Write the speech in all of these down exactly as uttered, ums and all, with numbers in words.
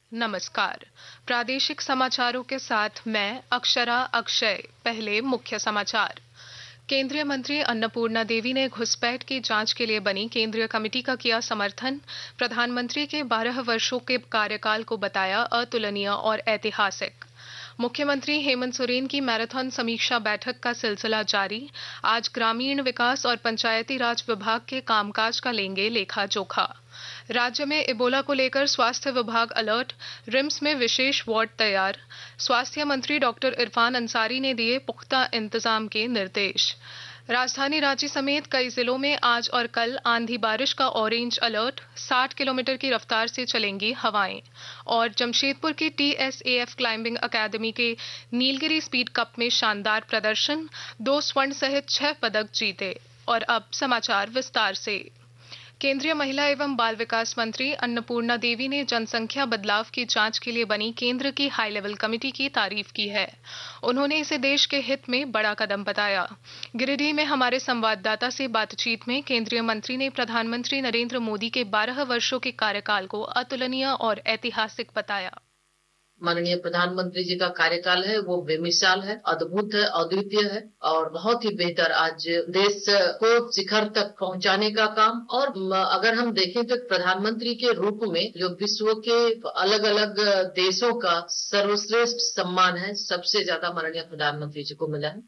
नमस्कार। प्रादेशिक समाचारों के साथ मैं अक्षरा अक्षय। पहले मुख्य समाचार। केंद्रीय मंत्री अन्नपूर्णा देवी ने घुसपैठ की जांच के लिए बनी केंद्रीय कमेटी का किया समर्थन। प्रधानमंत्री के बारह वर्षों के कार्यकाल को बताया अतुलनीय और ऐतिहासिक। मुख्यमंत्री हेमंत सोरेन की मैराथन समीक्षा बैठक का सिलसिला जारी। आज ग्रामीण विकास और पंचायती राज विभाग के कामकाज का लेंगे लेखा जोखा। राज्य में इबोला को लेकर स्वास्थ्य विभाग अलर्ट। रिम्स में विशेष वार्ड तैयार। स्वास्थ्य मंत्री डॉक्टर इरफान अंसारी ने दिए पुख्ता इंतजाम के निर्देश। राजधानी रांची समेत कई जिलों में आज और कल आंधी बारिश का ऑरेंज अलर्ट। साठ किलोमीटर की रफ्तार से चलेंगी हवाएं। और जमशेदपुर की टीएसएएफ क्लाइंबिंग अकादमी के नीलगिरी स्पीड कप में शानदार प्रदर्शन। दो स्वर्ण सहित छह पदक जीते। और अब समाचार विस्तार से। केंद्रीय महिला एवं बाल विकास मंत्री अन्नपूर्णा देवी ने जनसंख्या बदलाव की जांच के लिए बनी केंद्र की हाई लेवल कमेटी की तारीफ की है। उन्होंने इसे देश के हित में बड़ा कदम बताया। गिरिडीह में हमारे संवाददाता से बातचीत में केंद्रीय मंत्री ने प्रधानमंत्री नरेंद्र मोदी के बारह वर्षों के कार्यकाल को अतुलनीय और ऐतिहासिक बताया। माननीय प्रधानमंत्री जी का कार्यकाल है वो बेमिसाल है, अद्भुत है, अद्वितीय है और बहुत ही बेहतर आज देश को शिखर तक पहुंचाने का काम। और अगर हम देखें तो प्रधानमंत्री के रूप में जो विश्व के अलग अलग देशों का सर्वश्रेष्ठ सम्मान है, सबसे ज्यादा माननीय प्रधानमंत्री जी को मिला है।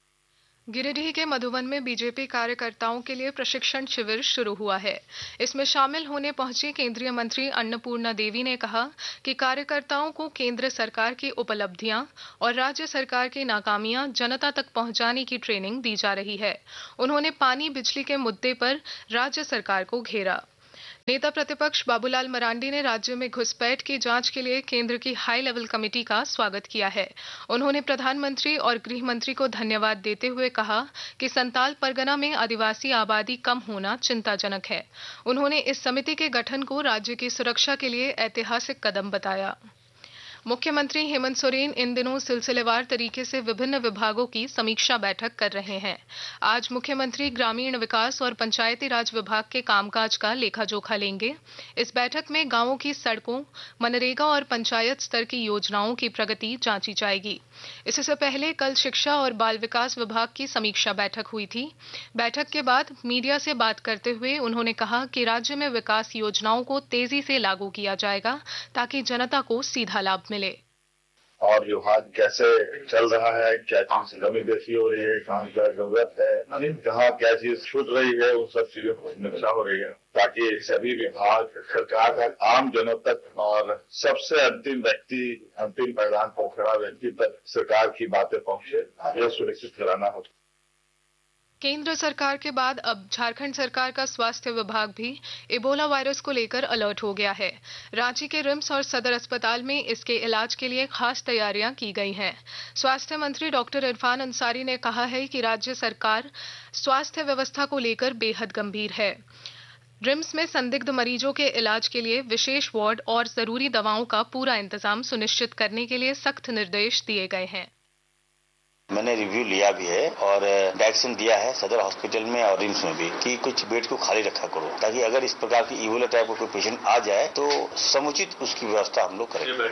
गिरिडीह के मधुबन में बीजेपी कार्यकर्ताओं के लिए प्रशिक्षण शिविर शुरू हुआ है। इसमें शामिल होने पहुंची केंद्रीय मंत्री अन्नपूर्णा देवी ने कहा कि कार्यकर्ताओं को केंद्र सरकार की उपलब्धियां और राज्य सरकार की नाकामियां जनता तक पहुंचाने की ट्रेनिंग दी जा रही है। उन्होंने पानी बिजली के मुद्दे पर राज्य सरकार को घेरा। नेता प्रतिपक्ष बाबूलाल मरांडी ने राज्य में घुसपैठ की जांच के लिए केंद्र की हाई लेवल कमेटी का स्वागत किया है। उन्होंने प्रधानमंत्री और गृह मंत्री को धन्यवाद देते हुए कहा कि संताल परगना में आदिवासी आबादी कम होना चिंताजनक है। उन्होंने इस समिति के गठन को राज्य की सुरक्षा के लिए ऐतिहासिक कदम बताया। मुख्यमंत्री हेमंत सोरेन इन दिनों सिलसिलेवार तरीके से विभिन्न विभागों की समीक्षा बैठक कर रहे हैं। आज मुख्यमंत्री ग्रामीण विकास और पंचायती राज विभाग के कामकाज का लेखा जोखा लेंगे। इस बैठक में गांवों की सड़कों, मनरेगा और पंचायत स्तर की योजनाओं की प्रगति जांची जाएगी। इससे पहले कल शिक्षा और बाल विकास विभाग की समीक्षा बैठक हुई थी। बैठक के बाद मीडिया से बात करते हुए उन्होंने कहा कि राज्य में विकास योजनाओं को तेजी से लागू किया जाएगा ताकि जनता को सीधा लाभ मिले। और विभाग कैसे चल रहा है, क्या चीज की कमी बेसी हो रही है, कहाँ क्या जरूरत है, कहाँ क्या चीज छूट रही है, वो सब चीजों की समीक्षा हो रही है ताकि सभी विभाग सरकार तक, आम जनों तक और सबसे अंतिम व्यक्ति, अंतिम परिणाम पर खड़ा व्यक्ति तक सरकार की बातें पहुंचे, ये सुनिश्चित कराना होता है। केंद्र सरकार के बाद अब झारखंड सरकार का स्वास्थ्य विभाग भी इबोला वायरस को लेकर अलर्ट हो गया है। रांची के रिम्स और सदर अस्पताल में इसके इलाज के लिए खास तैयारियां की गई हैं। स्वास्थ्य मंत्री डॉक्टर इरफान अंसारी ने कहा है कि राज्य सरकार स्वास्थ्य व्यवस्था को लेकर बेहद गंभीर है। रिम्स में संदिग्ध मरीजों के इलाज के लिए विशेष वार्ड और जरूरी दवाओं का पूरा इंतजाम सुनिश्चित करने के लिए सख्त निर्देश दिए गए हैं। मैंने रिव्यू लिया भी है और डायरेक्शन दिया है सदर हॉस्पिटल में और रिम्स में भी कि कुछ बेड को खाली रखा करो ताकि अगर इस प्रकार की इबोला टाइप का कोई पेशेंट आ जाए तो समुचित उसकी व्यवस्था हम लोग करेंगे।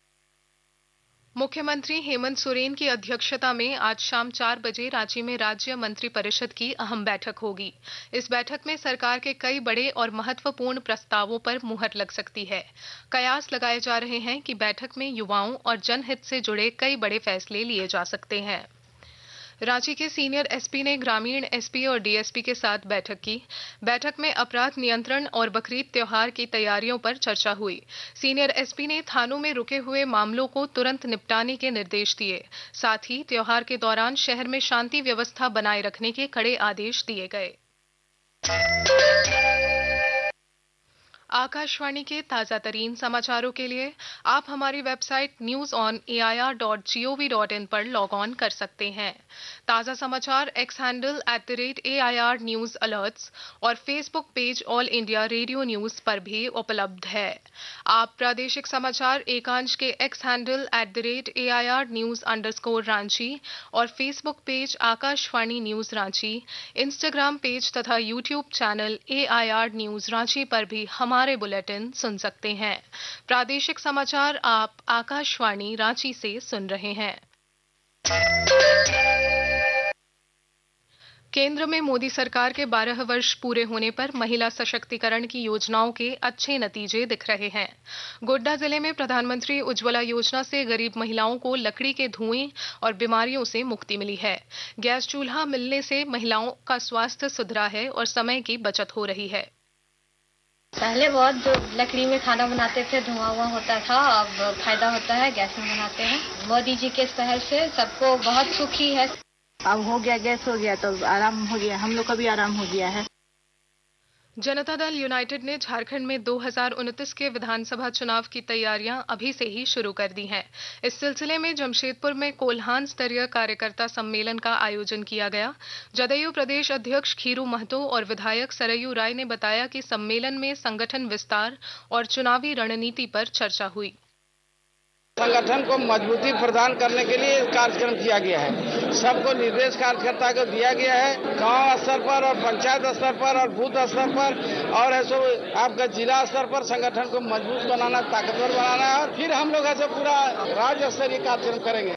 मुख्यमंत्री हेमंत सोरेन की अध्यक्षता में आज शाम चार बजे रांची में राज्य मंत्री परिषद की अहम बैठक होगी। इस बैठक में सरकार के कई बड़े और महत्वपूर्ण प्रस्तावों पर मुहर लग सकती है। कयास लगाए जा रहे हैं कि बैठक में युवाओं और जनहित से जुड़े कई बड़े फैसले लिए जा सकते हैं। रांची के सीनियर एसपी ने ग्रामीण एसपी और डीएसपी के साथ बैठक की। बैठक में अपराध नियंत्रण और बकरीद त्योहार की तैयारियों पर चर्चा हुई। सीनियर एसपी ने थानों में रुके हुए मामलों को तुरंत निपटाने के निर्देश दिए। साथ ही त्योहार के दौरान शहर में शांति व्यवस्था बनाए रखने के कड़े आदेश दिए गए। आकाशवाणी के ताजा तरीन समाचारों के लिए आप हमारी website news on A I R dot G O V dot in पर लॉग ऑन कर सकते हैं। ताजा समाचार x handle at the rate A I R news alerts और Facebook page all India radio news पर भी उपलब्ध है। आप प्रादेशिक समाचार एकांश के x handle at the rate A I R news underscore Ranchi और Facebook page Akashvani news Ranchi, Instagram page तथा YouTube channel A I R news Ranchi पर भी हमारे हमारे बुलेटिन सुन सकते हैं। प्रादेशिक समाचार आप आकाशवाणी रांची से सुन रहे हैं। केंद्र में मोदी सरकार के बारह वर्ष पूरे होने पर महिला सशक्तिकरण की योजनाओं के अच्छे नतीजे दिख रहे हैं। गोड्डा जिले में प्रधानमंत्री उज्ज्वला योजना से गरीब महिलाओं को लकड़ी के धुएं और बीमारियों से मुक्ति मिली है। गैस चूल्हा मिलने से महिलाओं का स्वास्थ्य सुधरा है और समय की बचत हो रही है। पहले बहुत जो लकड़ी में खाना बनाते थे, धुआं हुआ होता था, अब फायदा होता है, गैस में बनाते हैं। मोदी जी के पहल से सबको बहुत सुखी है। अब हो गया, गैस हो गया तो आराम हो गया, हम लोग का भी आराम हो गया है। जनता दल यूनाइटेड ने झारखंड में दो हज़ार उनतीस के विधानसभा चुनाव की तैयारियां अभी से ही शुरू कर दी हैं। इस सिलसिले में जमशेदपुर में कोल्हान स्तरीय कार्यकर्ता सम्मेलन का आयोजन किया गया। जदयू प्रदेश अध्यक्ष खीरू महतो और विधायक सरयू राय ने बताया कि सम्मेलन में संगठन विस्तार और चुनावी रणनीति पर चर्चा हुई। संगठन को मजबूती प्रदान करने के लिए कार्यक्रम किया गया है। सबको निर्देश कार्यकर्ता को दिया गया है, गांव स्तर पर और पंचायत स्तर पर और बूथ स्तर पर और ऐसे आपका जिला स्तर पर संगठन को मजबूत बनाना, ताकतवर बनाना है और फिर हम लोग ऐसे पूरा राज्य स्तरीय कार्यक्रम करेंगे।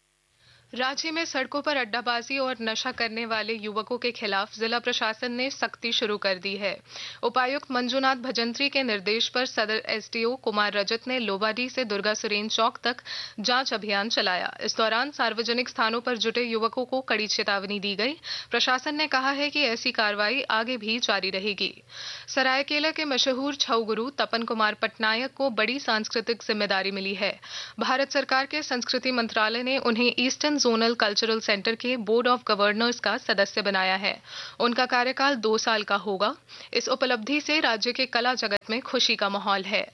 राज्य में सड़कों पर अड्डाबाजी और नशा करने वाले युवकों के खिलाफ जिला प्रशासन ने सख्ती शुरू कर दी है। उपायुक्त मंजूनाथ भजंत्री के निर्देश पर सदर एसडीओ कुमार रजत ने लोबाडी से दुर्गा सुरेन चौक तक जांच अभियान चलाया। इस दौरान सार्वजनिक स्थानों पर जुटे युवकों को कड़ी चेतावनी दी गई। प्रशासन ने कहा है कि ऐसी कार्रवाई आगे भी जारी रहेगी। सरायकेला के मशहूर छऊ गुरु तपन कुमार पटनायक को बड़ी सांस्कृतिक जिम्मेदारी मिली है। भारत सरकार के संस्कृति मंत्रालय ने उन्हें ईस्टर्न जोनल कल्चरल सेंटर के बोर्ड ऑफ गवर्नर्स का सदस्य बनाया है। उनका कार्यकाल दो साल का होगा। इस उपलब्धि से राज्य के कला जगत में खुशी का माहौल है।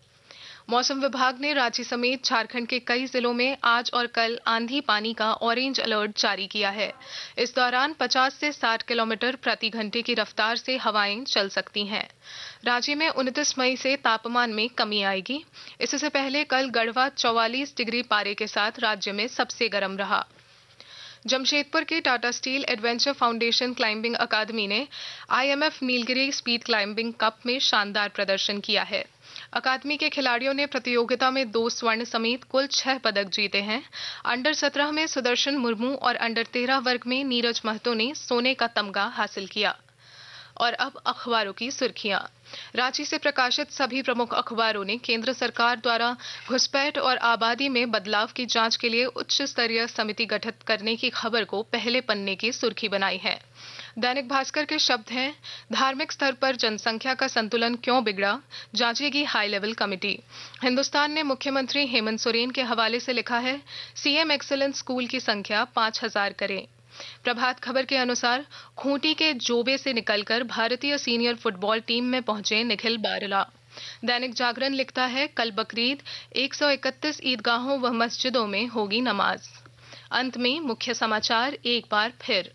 मौसम विभाग ने रांची समेत झारखंड के कई जिलों में आज और कल आंधी पानी का ऑरेंज अलर्ट जारी किया है। इस दौरान पचास से साठ किलोमीटर प्रति घंटे की रफ्तार से हवाएं चल सकती हैं। राज्य में उनतीस मई से तापमान में कमी आएगी। इससे पहले कल गढ़वा चौवालीस डिग्री पारे के साथ राज्य में सबसे गर्म रहा। जमशेदपुर के Tata steel adventure foundation climbing अकादमी ने IMF Nilgiri speed climbing cup में शानदार प्रदर्शन किया है। अकादमी के खिलाड़ियों ने प्रतियोगिता में दो स्वर्ण समेत कुल छह पदक जीते हैं। अंडर सत्रह में सुदर्शन मुर्मू और अंडर तेरह वर्ग में नीरज महतो ने सोने का तमगा हासिल किया। और अब अखबारों की सुर्खियां। रांची से प्रकाशित सभी प्रमुख अखबारों ने केंद्र सरकार द्वारा घुसपैठ और आबादी में बदलाव की जांच के लिए उच्च स्तरीय समिति गठित करने की खबर को पहले पन्ने की सुर्खी बनाई है। दैनिक भास्कर के शब्द हैं, धार्मिक स्तर पर जनसंख्या का संतुलन क्यों बिगड़ा, जांचेगी हाई लेवल कमेटी। हिंदुस्तान ने मुख्यमंत्री हेमंत सोरेन के हवाले से लिखा है, सीएम एक्सीलेंस स्कूल की संख्या पांच हजार करें। प्रभात खबर के अनुसार खूंटी के जोबे से निकलकर भारतीय सीनियर फुटबॉल टीम में पहुंचे निखिल बारला। दैनिक जागरण लिखता है, कल बकरीद एक सौ इकतीस ईदगाहों व मस्जिदों में होगी नमाज। अंत में मुख्य समाचार एक बार फिर।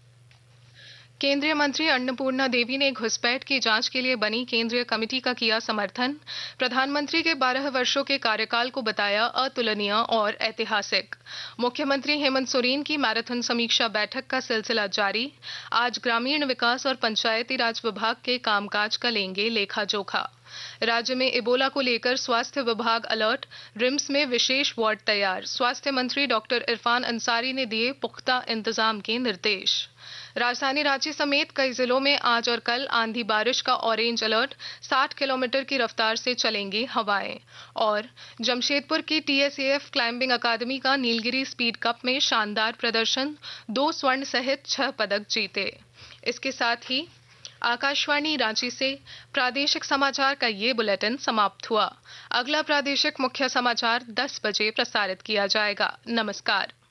केंद्रीय मंत्री अन्नपूर्णा देवी ने घुसपैठ की जांच के लिए बनी केंद्रीय कमेटी का किया समर्थन। प्रधानमंत्री के बारह वर्षों के कार्यकाल को बताया अतुलनीय और ऐतिहासिक। मुख्यमंत्री हेमंत सोरेन की मैराथन समीक्षा बैठक का सिलसिला जारी। आज ग्रामीण विकास और पंचायती राज विभाग के कामकाज का लेंगे लेखा जोखा। राज्य में इबोला को लेकर स्वास्थ्य विभाग अलर्ट, रिम्स में विशेष वार्ड तैयार। स्वास्थ्य मंत्री डॉक्टर इरफान अंसारी ने दिए पुख्ता इंतजाम के निर्देश। राजधानी रांची समेत कई जिलों में आज और कल आंधी बारिश का ऑरेंज अलर्ट, साठ किलोमीटर की रफ्तार से चलेंगी हवाएं। और जमशेदपुर की टीएसएएफ क्लाइंबिंग अकादमी का नीलगिरी स्पीड कप में शानदार प्रदर्शन, दो स्वर्ण सहित छह पदक जीते। इसके साथ ही आकाशवाणी रांची से प्रादेशिक समाचार का ये बुलेटिन समाप्त हुआ। अगला प्रादेशिक मुख्य समाचार दस बजे प्रसारित किया जाएगा। नमस्कार।